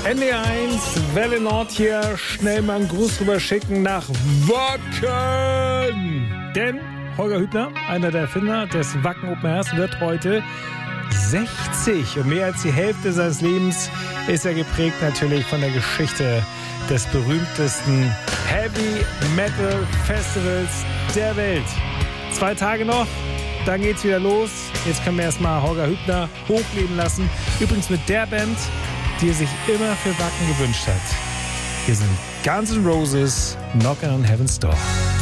NDR1, Welle Nord hier. Schnell mal einen Gruß rüber schicken nach Wacken. Denn Holger Hübner, einer der Erfinder des Wacken Open Airs, wird heute 60. Und mehr als die Hälfte seines Lebens ist er geprägt natürlich von der Geschichte des berühmtesten Heavy Metal Festivals der Welt. 2 Tage noch, dann geht's wieder los. Jetzt können wir erstmal Holger Hübner hochleben lassen. Übrigens mit der Band, die er sich immer für Wacken gewünscht hat. Hier sind Guns N' Roses, Knockin' on Heaven's Door.